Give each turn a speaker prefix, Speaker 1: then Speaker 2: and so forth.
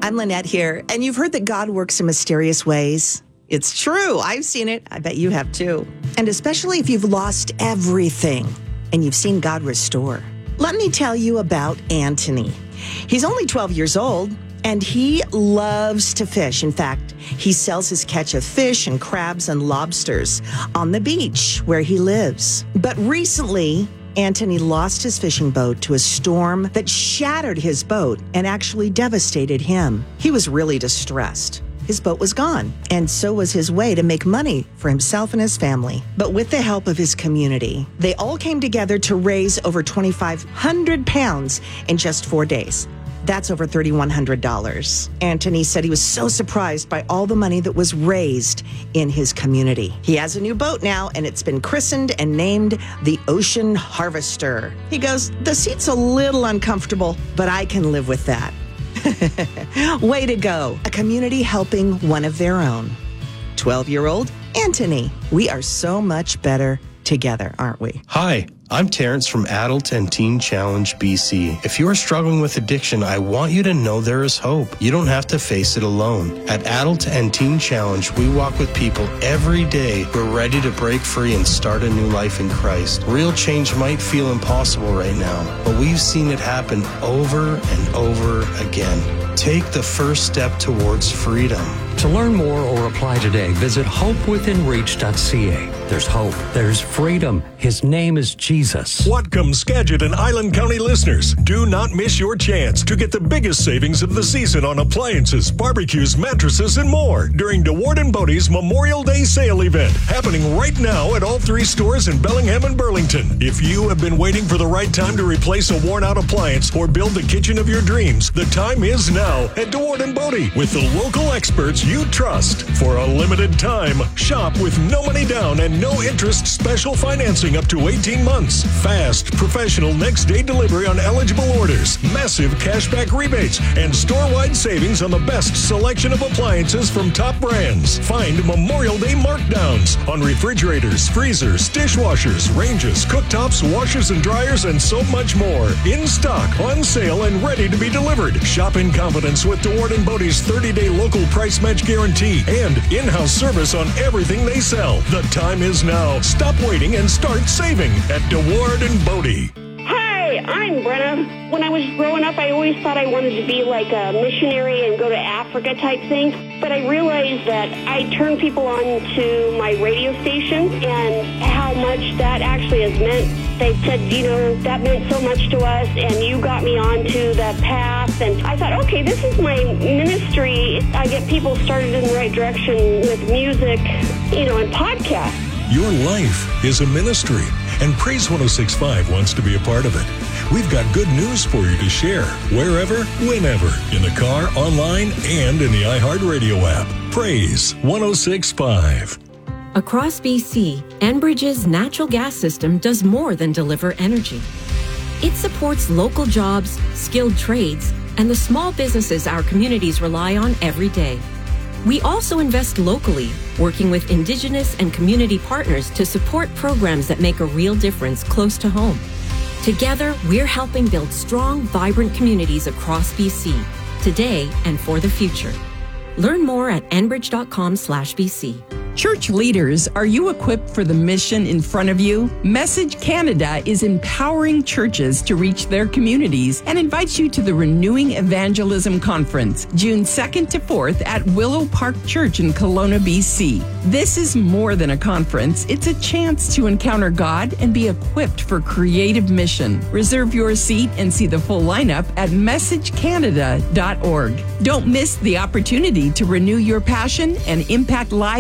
Speaker 1: I'm Lynette here, and you've heard that God works in mysterious ways. It's true. I've seen it. I bet you have too. And especially if you've lost everything and you've seen God restore. Let me tell you about Anthony. He's only 12 years old, and he loves to fish. In fact, he sells his catch of fish and crabs and lobsters on the beach where he lives. But recently, Anthony lost his fishing boat to a storm that shattered his boat and actually devastated him. He was really distressed. His boat was gone, and so was his way to make money for himself and his family. But with the help of his community, they all came together to raise over 2,500 pounds in just 4 days. That's over $3,100. Anthony said he was so surprised by all the money that was raised in his community. He has a new boat now, and it's been christened and named the Ocean Harvester. He goes, "The seat's a little uncomfortable, but I can live with that." Way to go. A community helping one of their own. 12-year-old Anthony. We are so much better together, aren't we?
Speaker 2: Hi, I'm Terrence from Adult and Teen Challenge BC. If you are struggling with addiction, I want you to know there is hope. You don't have to face it alone. At Adult and Teen Challenge, we walk with people every day who are ready to break free and start a new life in Christ. Real change might feel impossible right now, but we've seen it happen over and over again. Take the first step towards freedom.
Speaker 3: To learn more or apply today, visit hopewithinreach.ca. There's hope. There's freedom. His name is Jesus.
Speaker 4: Whatcom, Skagit, and Island County listeners, do not miss your chance to get the biggest savings of the season on appliances, barbecues, mattresses, and more during DeWard & Bodie's Memorial Day sale event, happening right now at all 3 stores in Bellingham and Burlington. If you have been waiting for the right time to replace a worn-out appliance or build the kitchen of your dreams, the time is now at DeWard & Bodie with the local experts you trust. For a limited time, shop with no money down and no interest special financing up to 18 months. Fast, professional next-day delivery on eligible orders, massive cashback rebates, and store-wide savings on the best selection of appliances from top brands. Find Memorial Day markdowns on refrigerators, freezers, dishwashers, ranges, cooktops, washers and dryers, and so much more. In stock, on sale, and ready to be delivered. Shop in confidence with DeWard & Bodie's 30-day local price match guarantee and in-house service on everything they sell. The time is now. Stop waiting and start saving at DeWard & Bodie.
Speaker 5: Hi, I'm Brenna. When I was growing up, I always thought I wanted to be like a missionary and go to Africa type thing. But I realized that I turned people on to my radio station and how much that actually has meant. They said, that meant so much to us, and you got me onto that path. And I thought, okay, this is my ministry. I get people started in the right direction with music, and podcasts.
Speaker 4: Your life is a ministry, and Praise 106.5 wants to be a part of it. We've got good news for you to share, wherever, whenever, in the car, online, and in the iHeartRadio app. Praise 106.5.
Speaker 6: Across BC, Enbridge's natural gas system does more than deliver energy. It supports local jobs, skilled trades, and the small businesses our communities rely on every day. We also invest locally, working with Indigenous and community partners to support programs that make a real difference close to home. Together, we're helping build strong, vibrant communities across BC, today and for the future. Learn more at enbridge.com/BC.
Speaker 7: Church leaders, are you equipped for the mission in front of you? Message Canada is empowering churches to reach their communities and invites you to the Renewing Evangelism Conference, June 2nd to 4th at Willow Park Church in Kelowna, BC. This is more than a conference. It's a chance to encounter God and be equipped for creative mission. Reserve your seat and see the full lineup at messagecanada.org. Don't miss the opportunity to renew your passion and impact lives